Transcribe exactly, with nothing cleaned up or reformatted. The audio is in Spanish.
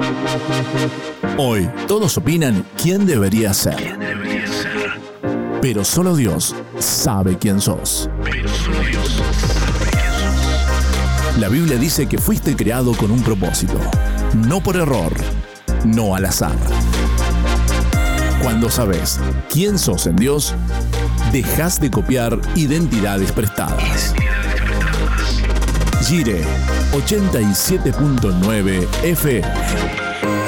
Hoy todos opinan quién debería ser. ¿Quién debería ser? Pero solo Dios sabe quién sos. Pero solo Dios sabe quién sos. La Biblia dice que fuiste creado con un propósito, no por error, no al azar. Cuando sabes quién sos en Dios, dejas de copiar identidades prestadas. Identidades prestadas. Gire ochenta y siete punto nueve F M.